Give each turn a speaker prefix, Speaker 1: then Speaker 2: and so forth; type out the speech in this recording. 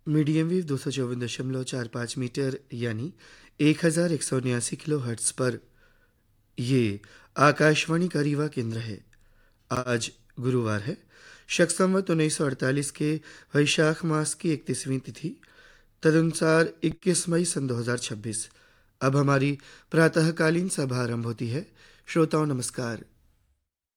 Speaker 1: Medium wave 254.45 metre यानी 1179 kilo hertz पर ये आकाशवाणी का रीवा केंद्र है। आज गुरुवार है। शक संवत 1948 के वैशाख मास की 31वीं तिथि, तदनुसार 21 मई सन 2026। अब हमारी प्रातःकालीन सभा आरंभ होती है। श्रोताओं नमस्कार।